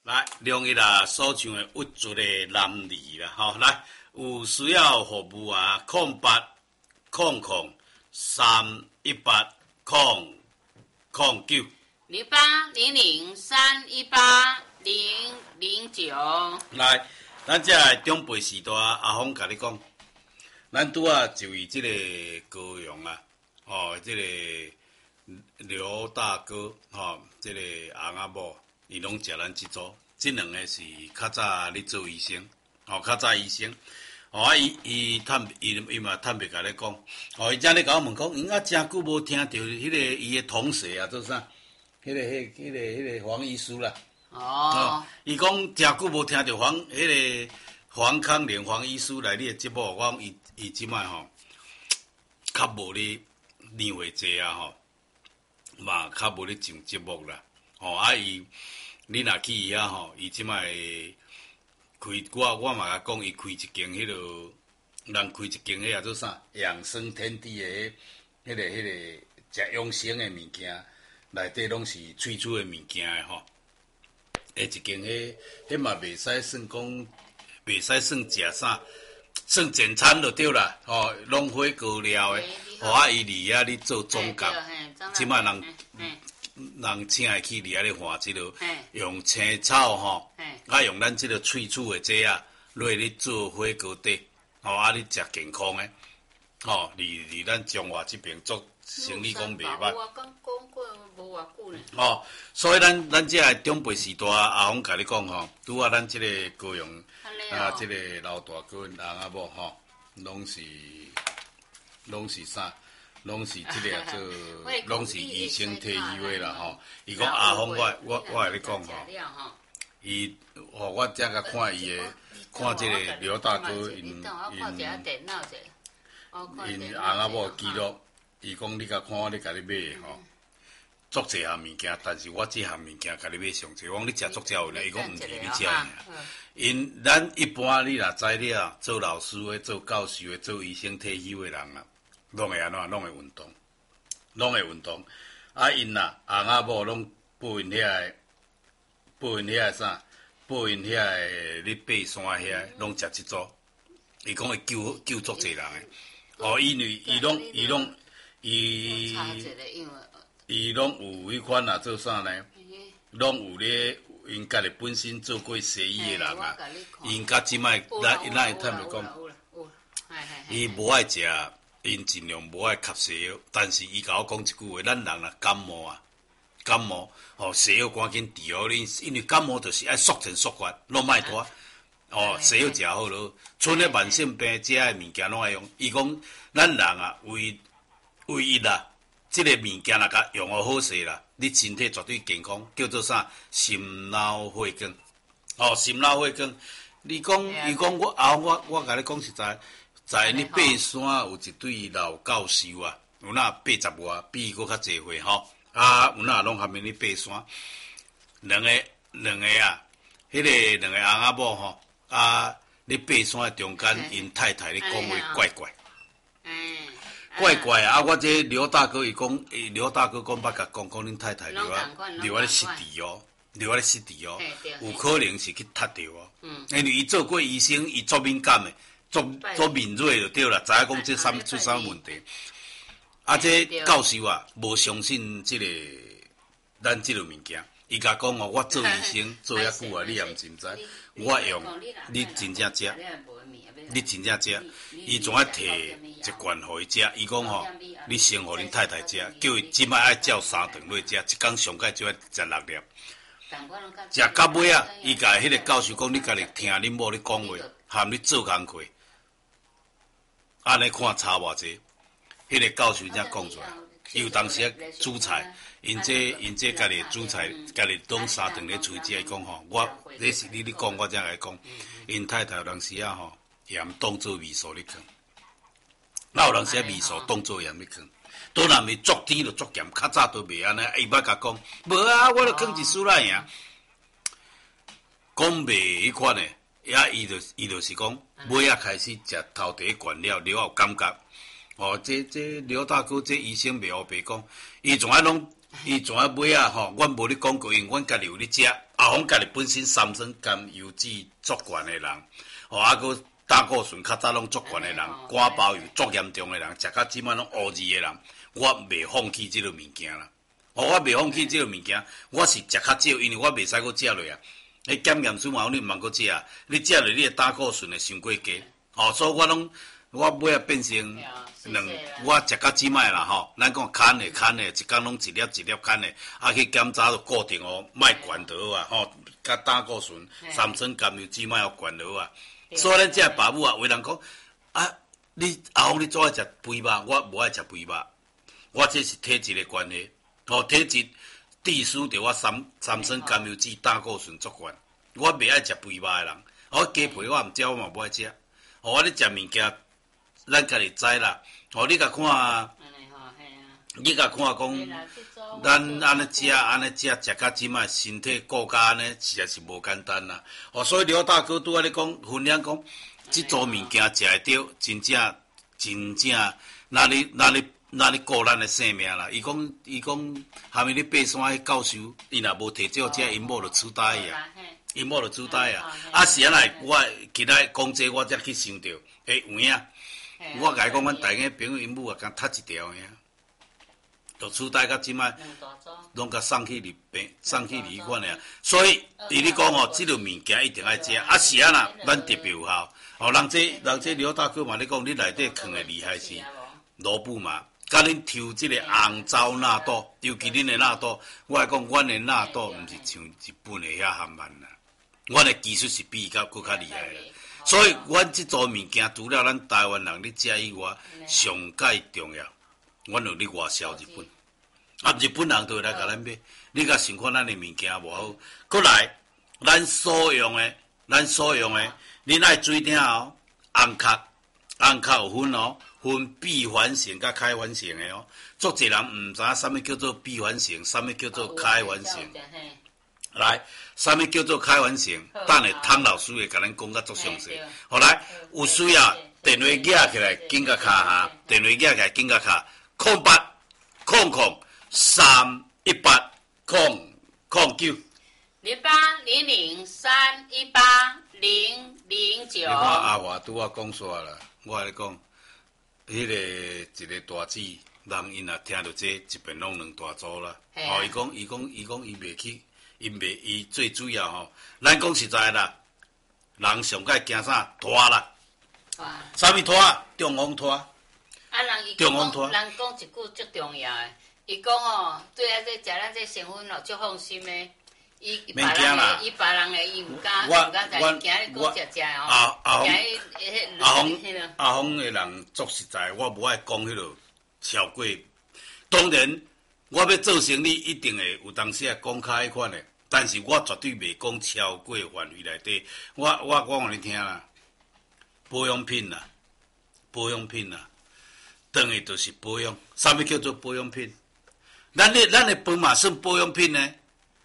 来，用伊啦所唱的郁卒的男儿啦，吼，来有需要服务啊0800-318-009。 0800-318-009。 来，咱这个长辈时代阿峰甲你讲，咱拄啊就以这个高阳啊，这个刘大哥，这个翁仔某。伊拢食咱即组，即两个是较早咧做医生，较早医生，伊嘛坦白甲你讲，伊才咧甲我问讲，因真久无听到迄个伊的同事啊，做啥？迄个黄医师啦。伊讲真久无听到迄个黄康连黄医师来你的节目，我讲伊即摆较无咧年岁济啊嘛较无咧上节目啦。你若去伊遐伊即摆开我嘛甲讲，伊开一间迄落，人开一间迄做啥养生天地的迄个食养生的物件，内底拢是萃取的物件的一间迄嘛袂使算讲，袂使算食啥，算简餐就对啦，拢火锅料的，伊伫遐咧做总监，即摆人请会去伫遐咧换即落，用青草用咱即落萃取的这啊，落咧做火锅底，你食健康的，离咱中华这边做生意讲袂歹。 我刚讲过无偌久呢。 所以咱这长辈时代阿峰甲你讲拄啊，咱即个高阳即个老大哥翁仔某拢是啥？拢是即个做，拢是医生退休的啦伊讲阿峰，我甲你讲伊我正甲看伊的，看即个刘大哥因翁仔某记录，伊讲你甲看我咧甲你买足济项物件，但是我即项物件甲你买上济，我讲你食足少有呢，伊讲毋是你食尔。因咱一般你若知了，做老师的、做教授的、做医生退休的人啊。拢会安怎？拢会运动。因翁仔某拢报因遐啥？报因遐个咧爬山遐，拢食即组。伊讲会救足济人的。因为伊拢有迄款啊，做啥呢？拢有咧，因家己本身做过西医的人啊。因甲即摆，咱会坦白讲，伊无爱食。因尽量无爱吸西药，但是伊甲我讲一句话，咱人若感冒，西药赶紧治好你，因为感冒就是爱速成速发，拢莫拖。西药食好咯，剩咧慢性病食的物件拢爱用。伊讲咱人啊，唯一啦，即个物件若甲用好势啦，你身体绝对健康，叫做啥？心脑血管。心脑血管。伊讲我甲你讲实在。在你爬山有一对老教授啊，有那80外，比伊搁较济岁有那拢含面咧爬山，两个啊，迄个两个翁仔某咧爬山的中间，因太太咧讲话怪怪我这刘大哥伊讲，刘大哥讲捌甲讲恁太太留咧失智有可能是去踢着因为伊做过医生，伊足敏感的。做敏锐就对啦，知影讲这出啥问题。这教授啊，无相信咱这个物件。伊甲讲我做医生做遐久啊，你也毋真知。我用你真正食，伊总爱摕一罐互伊食。伊讲你先互恁太太食，叫伊即摆爱照3顿落食，一工上盖就要食6粒。食到尾啊，伊甲迄个教授讲，你家己听恁某咧讲话，含你做工课。安尼看差偌济，迄个教授才讲出来。伊有当时煮菜，因这家己煮菜，家己当3顿咧炊食。伊讲我这是你讲，我才来讲。因太太有当时盐当做味素咧囥，有当时味素当做盐咧囥。都若袂足甜就足咸，较早都袂安尼。伊捌甲讲，无啊，我就囥一输啦尔。讲袂迄款的。伊就是讲，尾啊开始食头第一罐了，了后感觉，这刘大哥这医生袂黑白讲，伊从尾啊我无咧讲过，因阮家己有咧食，后阿峰家己本身三酸甘油脂足悬的人，啊个胆固醇较早拢足悬的人，肝包油足严重的人，食到即摆拢乌字的人，我袂放弃即个物件啦。我袂放弃即个物件，我是食较少，因为我袂使搁食落啊。你检验出嘛，你毋通搁食啊，你食落你的胆固醇会伤过低。所以我尾仔变成我食到即摆啦吼，咱讲牵的，一工拢一粒一粒牵的，去检查就固定莫悬就好啊吼，甲胆固醇、三酸甘油脂莫悬就好啊。所以咱这爸母啊，有人讲你阿峰你怎爱食肥肉？我无爱食肥肉，我这是体质的关系。体质致使着我三酸甘油脂、胆固醇足悬，我袂爱食肥肉的人。鸡皮我毋食，我嘛无爱食。我咧食物件，咱家己知啦。你甲看，你甲看讲，咱安尼食到即摆身体顾甲安尼，实在是无简单啦。所以刘大哥拄仔咧讲，分享讲，即组物件食会着，真正，那你顾咱的性命啦？伊讲，下面咧爬山迄教授，伊若无摕照这，因某就出大啊。因某就出大啊！是安尼，我今仔讲这，我才去想到，有影。我甲伊讲，阮大家朋友因母也敢踢一条呀，就出大到即摆，拢甲送去离款呀。所以，伊咧讲即个物件一定爱食。是安那，咱特别有效。人这刘大哥嘛咧讲，你内底藏的厉害是萝卜嘛。甲恁抽即个红糟纳豆，尤其恁的纳豆，我来讲，阮的纳豆毋是像日本的遐含慢啦。阮的技术是比伊佫较厉害啦，所以阮即组物件除了咱台湾人咧食以外，上界重要，阮有咧外销日本，日本人都会来甲咱买。你甲想看咱的物件无好，过来咱所用的，恁爱水听红壳有分分闭环型甲开环型的足侪人毋知啥物叫做闭环型，啥物叫做开环型。来，啥物叫做开环型？等下汤老师会甲咱讲甲足详细。好来，有需要电话举起来，紧甲卡哈，电话举起来，紧甲卡0800-318-009。 0800-318-009。你看阿华拄仔讲煞啦，我咧讲，迄个一个大姊，人因若听到这，一边拢两大组啦。伊讲伊袂去。伊最主要咱讲实在啦，人上界惊啥？拖啦，啥物拖？中风拖。 中风拖。人讲一句足重要诶，伊讲对啊，这食咱这成分足放心诶。伊别人诶，伊毋敢在惊你讲食阿峰诶人足实在，我无爱讲迄落超过。当然。我要做生意，一定会有当时讲较迄款的，但是我绝对袂讲超过范围内底。我讲互你听啦，保养品啦，等于就是保养。啥物叫做保养品？咱的饭嘛算保养品呢？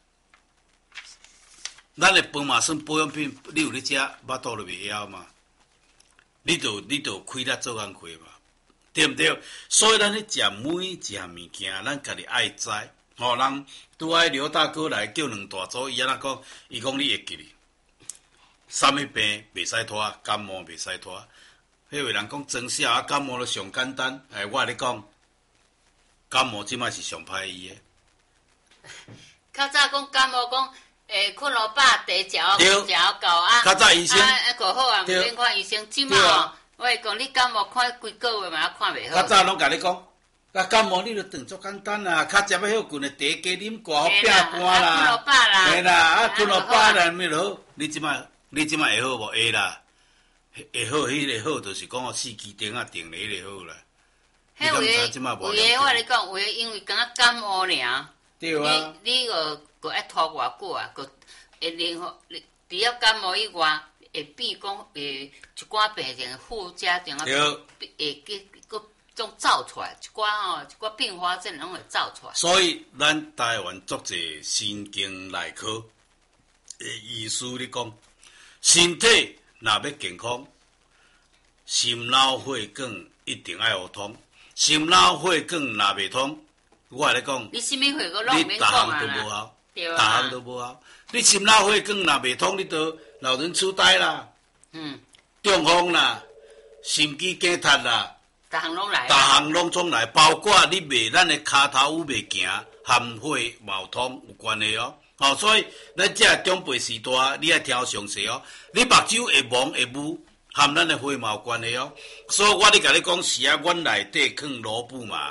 咱的饭嘛算保养品，你有咧食，腹肚就袂枵嘛？你就开力做工开嘛？对毋对？所以咱咧食每一项物件，咱家己爱知。人拄爱刘大哥来叫两大组，伊安那讲，伊讲你会记哩。啥物病袂使拖，感冒袂使拖。迄位人讲真痟感冒就上简单。我咧讲，感冒即摆是上歹医诶。 较早讲感冒讲，困落饱茶食够啊。 较早医生过好啊，毋免看医生。即摆我会讲，你感冒看几个月嘛，看袂好。 较早拢甲你讲，感冒你就顿足简单啦，较食要休困的茶加啉挂好变寒啦。 困落饱啦。 嘿啦，困落饱啦，咪就好。你即摆会好无？会啦，会好。迄个好就是讲四季定定咧，迄个好啦。 迄有诶，我咧讲，有诶，因为敢若感冒尔。 对啊。 你个爱拖偌久啊？个会连除了感冒以外。会变讲一寡病症附加症会种走出来，一寡并发症拢会走出来。 所以咱台湾足侪神经内科的医师咧讲，身体若要健康，心脑血管一定爱互通。心脑血管若袂通，我来讲， 你啥物血管拢免讲啊啦。 对啊， 逐项都无效。你心脑血管若袂通，你都老人痴呆啦，中风啦，心肌梗塌啦， 逐项拢来， 逐项拢总来，包括你袂咱的骹头有袂行，含血毛通有关系哦。哦，所以咱这长辈时代，你爱听详细哦。你目睭会蒙会雾，含咱的血毛有关系哦。所以我咧甲你讲，是啊，阮内底放罗布嘛。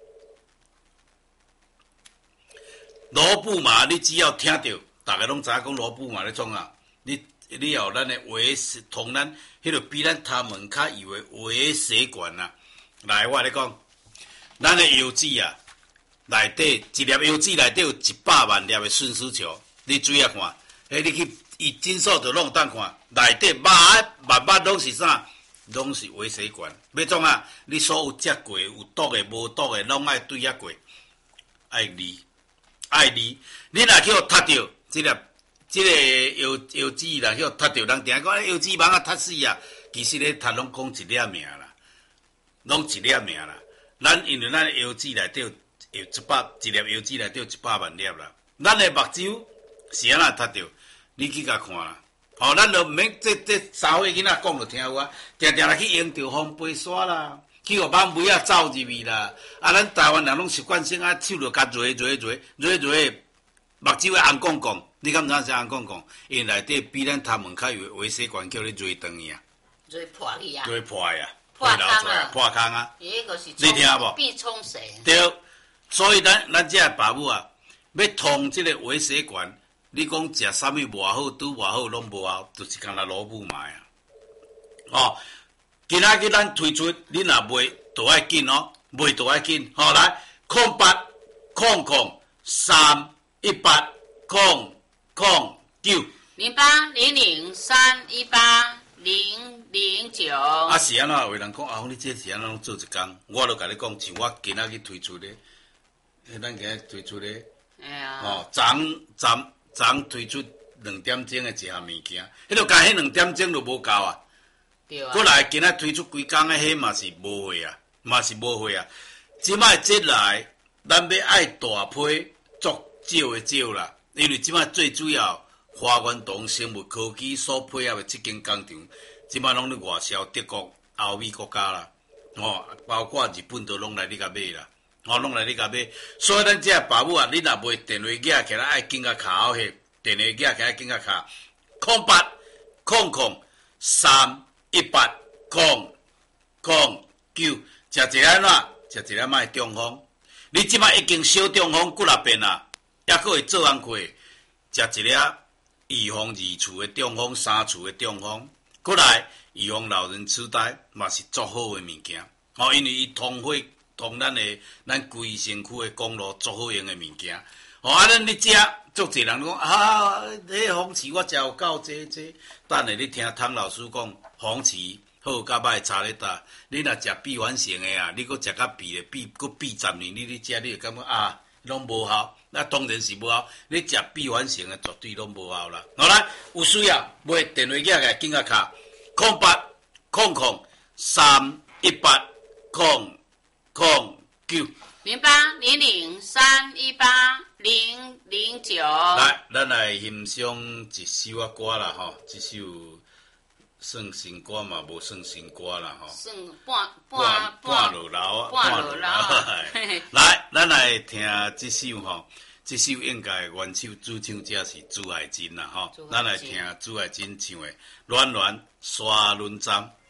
罗布嘛，你只要听到，大家拢知影讲罗布嘛咧创啊。你有咱的微同咱迄个比咱头门较以为微血管啊。来，我咧讲，咱的油脂啊，内底一粒油脂内底有100万粒的顺丝球，你注意看，你去以诊所就拢有当看，内底万拢是啥？拢是微血管。要创啊？你所有食过有毒的、无毒的，拢爱对遐过，爱离。你若去互踢着，即个油脂啦，去互踢着，人定讲油脂网啊踢死啊，其实咧踢拢讲一粒命啦，拢一粒命啦。咱因为咱油脂内底有一粒油脂内底有100万粒啦。咱的目睭是安怎踢着？你去甲看啦。哦，咱就毋免这三岁囡仔讲就听有啊，定来去用着风飞沙啦。去互蚊蚊啊走入去啦！啊，咱台湾人拢习惯性啊，手就甲揉，目睭会红光光。你敢知影啥红光光？因内底比咱头毛较有微血管，叫你揉断去啊。 揉破去啊！ 揉破呀！ 破空啊！ 破空啊！ 迄个是你听无？ 必冲洗。 对，所以咱这爸母啊，要通这个微血管，你讲食啥物无好，拄无好拢无效，就是干那罗布嘛呀。哦。今仔日咱推出，你若卖都爱紧哦，卖都爱紧。好，来08003809。 0800380009。 啊是安怎？有人讲你这是安怎做一工？我就甲你讲，像我今仔日推出的，咱今日推出的，昨推出2点钟的一项物件，迄就干迄2点钟就无够啊。过来，今仔推出几工的，迄嘛是无货啊，即摆这来，咱要爱大批足少的少啦，因为即摆最主要花园堂生物科技所配合的这间工厂，即摆拢咧外销德国、欧美国家啦，包括日本都拢来你甲买啦，拢来你甲买。所以咱这爸母啊，你若买电话寄起来，爱紧甲卡好迄，电话寄起来紧甲卡08003809，食一粒怎？食一粒卖中风。你即摆已经小中风几若遍啦，还佫会做红气，食一粒预防2次的中风、3次的中风，过来预防老人痴呆，嘛是足好的物件。因为伊通咱规身躯的公路足好用的物件。咱你食，足侪人讲迄红旗我食有够这，等下你听汤老师讲红旗好甲歹差咧搭。你若食闭环型的啊，你佫食甲闭10年，你食你就感觉拢无效。那当然是无效。你食闭环型的绝对拢无效啦。好来，有需要买电话寄来紧甲卡0800380909。 0800380009。 来，咱来欣赏一首歌啦吼，这首算新歌嘛，无算新歌啦吼。 算半落楼啊， 半落楼。 来，咱来听这首吼，这首应该原唱主唱者是朱海珍啦吼，咱来听朱海珍唱的《暖暖沙轮针》。